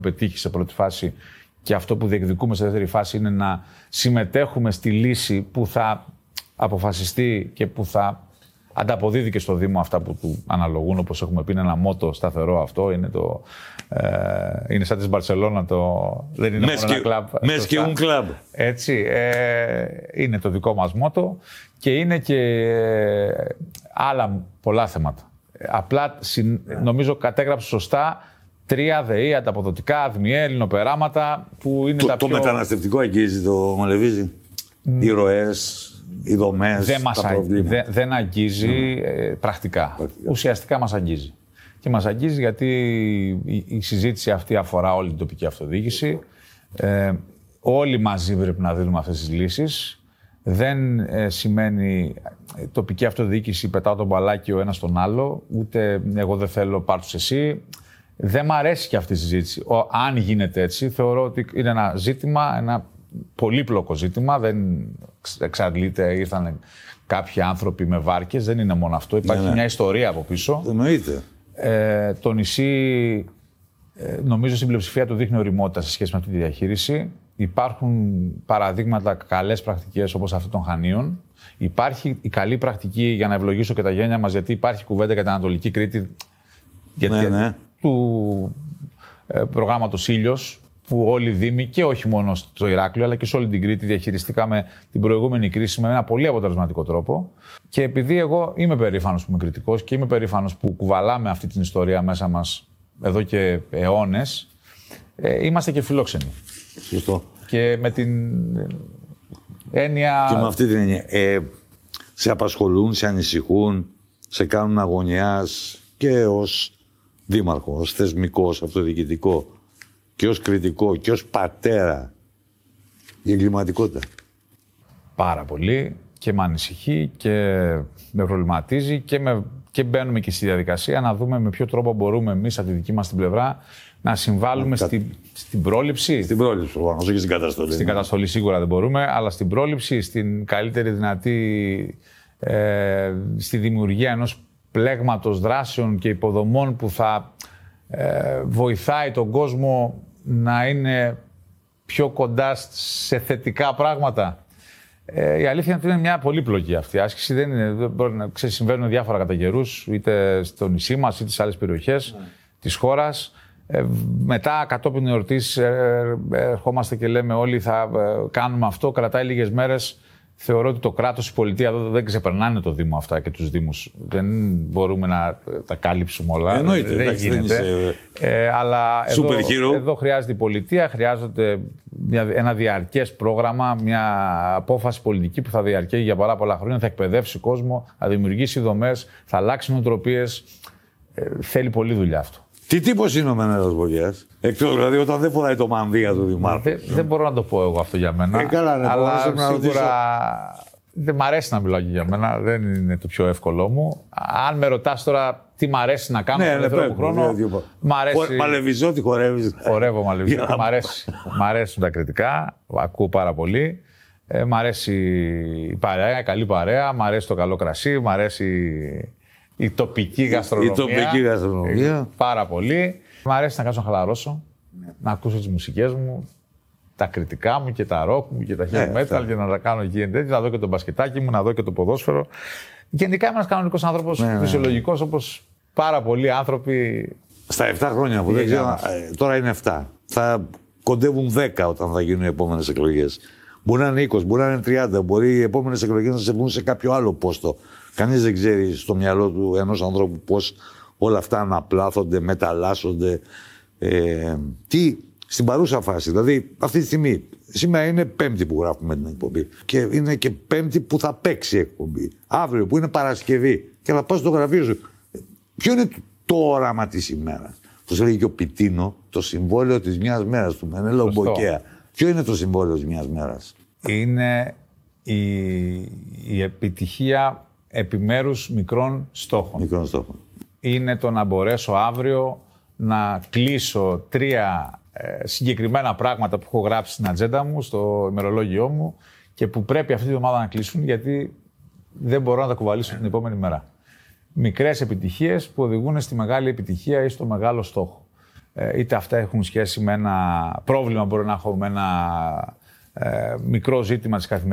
πετύχει σε πρώτη φάση και αυτό που διεκδικούμε σε δεύτερη φάση είναι να συμμετέχουμε στη λύση που θα αποφασιστεί και που θα ανταποδίδει και στο Δήμο αυτά που του αναλογούν, όπως έχουμε πει, είναι ένα μότο σταθερό αυτό. Είναι σαν της Μπαρσελόνα δεν είναι μόνο ένα κλαμπ. Μες και un κλαμπ. Έτσι, είναι το δικό μας μότο και είναι και άλλα πολλά θέματα. Απλά νομίζω κατέγραψε σωστά 3 ΔΕΗ, ανταποδοτικά, ΑΔΜΙΕ, ελληνοπεράματα που είναι τα πιο... Το μεταναστευτικό αγγίζει, το μολεβίζει. Οι ροές, οι δομές, τα προβλήματα. Δεν αγγίζει πρακτικά. Ουσιαστικά μας αγγίζει. Και μας αγγίζει γιατί η συζήτηση αυτή αφορά όλη την τοπική αυτοδιοίκηση. Όλοι μαζί πρέπει να δίνουμε αυτές τις λύσεις. Δεν σημαίνει τοπική αυτοδιοίκηση πετάω τον μπαλάκι ο ένας στον άλλο, ούτε εγώ δεν θέλω πάρ' τους εσύ. Δεν μ' αρέσει και αυτή η συζήτηση. Αν γίνεται έτσι, θεωρώ ότι είναι ένα ζήτημα, ένα πολύπλοκο ζήτημα. Δεν εξαντλείται, ήρθαν κάποιοι άνθρωποι με βάρκες, δεν είναι μόνο αυτό. Υπάρχει μια ιστορία από πίσω. Εννοείται. Το νησί, νομίζω στην πλειοψηφία του δείχνει ωριμότητα σε σχέση με αυτή τη διαχείριση. Υπάρχουν παραδείγματα, καλές πρακτικές όπως αυτή των Χανίων. Υπάρχει η καλή πρακτική, για να ευλογήσω και τα γένια μας, γιατί υπάρχει κουβέντα για την Ανατολική Κρήτη. Του προγράμματος Ήλιος, που όλοι οι Δήμοι και όχι μόνο στο Ηράκλειο, αλλά και σε όλη την Κρήτη διαχειριστήκαμε την προηγούμενη κρίση με ένα πολύ αποτελεσματικό τρόπο. Και επειδή εγώ είμαι περήφανος που είμαι κριτικός και είμαι περήφανος που κουβαλάμε αυτή την ιστορία μέσα μας εδώ και αιώνες, είμαστε και φιλόξενοι. Σωστό. Και με την έννοια... Και με αυτή την έννοια. Σε απασχολούν, σε ανησυχούν, σε κάνουν αγωνιάς και ως δήμαρχο, ως θεσμικό, ως αυτοδιοικητικό και ως κριτικό και ως πατέρα η εγκληματικότητα. Πάρα πολύ και με ανησυχεί και με προβληματίζει και μπαίνουμε και στη διαδικασία να δούμε με ποιο τρόπο μπορούμε εμείς από τη δική μας την πλευρά να συμβάλλουμε στην πρόληψη. Στην πρόληψη, όχι στην καταστολή. Στην καταστολή σίγουρα δεν μπορούμε, αλλά στην πρόληψη, στην καλύτερη δυνατή, στη δημιουργία ενός πλέγματος δράσεων και υποδομών που θα βοηθάει τον κόσμο να είναι πιο κοντά σε θετικά πράγματα. Η αλήθεια είναι ότι είναι μια πολύπλοκη αυτή η άσκηση. Δεν μπορεί να συμβαίνουν διάφορα κατά καιρούς, είτε στο νησί μας είτε σε άλλες περιοχές της χώρας. Μετά, κατόπιν εορτής, ερχόμαστε και λέμε όλοι θα κάνουμε αυτό. Κρατάει λίγες μέρες. Θεωρώ ότι το κράτος, η πολιτεία δεν ξεπερνάνε το Δήμο αυτά και τους Δήμους. Δεν μπορούμε να τα κάλυψουμε όλα. Εννοείται, δεν γίνεται. Αλλά εδώ χρειάζεται η πολιτεία, χρειάζεται ένα διαρκές πρόγραμμα, μια απόφαση πολιτική που θα διαρκεί για πολλά χρόνια, θα εκπαιδεύσει κόσμο, θα δημιουργήσει δομές, θα αλλάξει νοοτροπίες. Θέλει πολλή δουλειά αυτό. Τι τύπος είναι ο Μενέλαος Μπογιάς? Εκτός δηλαδή όταν δεν φοράει το μανδύα του Δημάρχου. Δεν μπορώ να το πω εγώ αυτό για μένα. Αλλά σίγουρα δεν μ' αρέσει να μιλάω και για μένα. Δεν είναι το πιο εύκολό μου. Αν με ρωτάς τώρα τι μ' αρέσει να κάνω τον δεύτερο χρόνο. Μ' αρέσει. Μαλεβιζότη χορεύεις. Χορεύω μαλεβιζότη. Μ' αρέσουν τα κριτικά. Ακούω πάρα πολύ. Μ' αρέσει η παρέα, η καλή παρέα. Μ' αρέσει το καλό κρασί. Μ' αρέσει η τοπική γαστρονομία. Πάρα πολύ. Μ' αρέσει να κάτσω να χαλαρώσω, να ακούσω τις μουσικές μου, τα κριτικά μου και τα ροκ μου και τα heavy metal και να τα κάνω εκεί εν τέτοια, να δω και το μπασκετάκι μου, να δω και το ποδόσφαιρο. Γενικά είμαι ένας κανονικός άνθρωπος, φυσιολογικός, όπως πάρα πολλοί άνθρωποι. Στα 7 χρόνια που δεν ξέρω, τώρα είναι 7. Θα κοντεύουν 10 όταν θα γίνουν οι επόμενες εκλογές. Μπορεί να είναι 20, μπορεί να είναι 30, μπορεί οι επόμενες εκλογές να σε βγουν σε κάποιο άλλο πόστο. Κανείς δεν ξέρει στο μυαλό του ενός ανθρώπου πώς όλα αυτά αναπλάθονται, μεταλλάσσονται. Τι στην παρούσα φάση, δηλαδή αυτή τη στιγμή, σήμερα είναι Πέμπτη που γράφουμε την εκπομπή και είναι και Πέμπτη που θα παίξει η εκπομπή. Αύριο που είναι Παρασκευή και θα πας στο γραφείο σου. Ποιο είναι το όραμα της ημέρας? Όπως έλεγε και ο Πιτίνο, το συμβόλαιο της μιας μέρας του Μενέλαου Μπογιά. Ποιο είναι το συμβόλαιο της μιας μέρας? Είναι η επιτυχία επιμέρους μικρών στόχων. Είναι το να μπορέσω αύριο να κλείσω 3 συγκεκριμένα πράγματα που έχω γράψει στην ατζέντα μου, στο ημερολόγιό μου και που πρέπει αυτή τη εβδομάδα να κλείσουν γιατί δεν μπορώ να τα κουβαλήσω την επόμενη μέρα. Μικρές επιτυχίες που οδηγούν στη μεγάλη επιτυχία ή στο μεγάλο στόχο. είτε αυτά έχουν σχέση με ένα πρόβλημα, μπορεί να έχω με ένα μικρό ζήτημα της καθημερινότητας.